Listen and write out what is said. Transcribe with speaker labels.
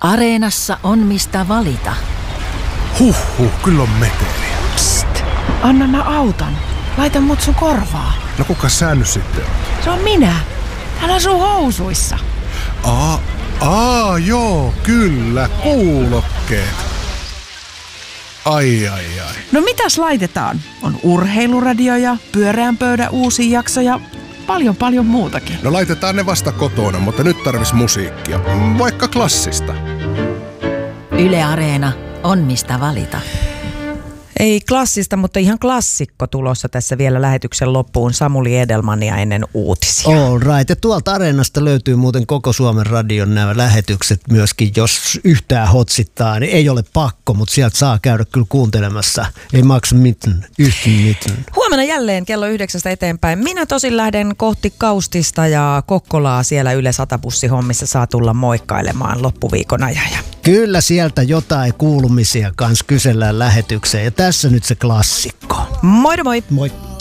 Speaker 1: Areenassa on mistä valita.
Speaker 2: Kyllä on meteliä.
Speaker 3: Psst, anna mä autan. Laita mut sun korvaa.
Speaker 2: No kuka sä nyt sitten on?
Speaker 3: Se on minä. Hän on sun housuissa.
Speaker 2: Joo, kyllä, kuulokkeet. Ai.
Speaker 3: No mitäs laitetaan? On urheiluradio ja pyöreän pöydän uusi jakso ja paljon muutakin.
Speaker 2: No laitetaan ne vasta kotona, mutta nyt tarvis musiikkia. Vaikka klassista.
Speaker 1: Yle Areena on mistä valita.
Speaker 4: Ei klassista, mutta ihan klassikko tulossa tässä vielä lähetyksen loppuun. Samuli Edelmania ennen uutisia.
Speaker 5: All right. Ja tuolta Areenasta löytyy muuten koko Suomen radion nämä lähetykset myöskin. Jos yhtään hotsittaa, niin ei ole pakko, mutta sieltä saa käydä kyllä kuuntelemassa. Ei maksa mitään.
Speaker 4: Huomenna jälleen kello 9 eteenpäin. Minä tosin lähden kohti Kaustista ja Kokkolaa siellä Yle 100-bussihommissa. Saa tulla moikkailemaan loppuviikon ajan.
Speaker 5: Kyllä sieltä jotain kuulumisia kanssa kysellään lähetykseen. Ja tässä nyt se klassikko.
Speaker 4: Moi moi!
Speaker 5: Moi!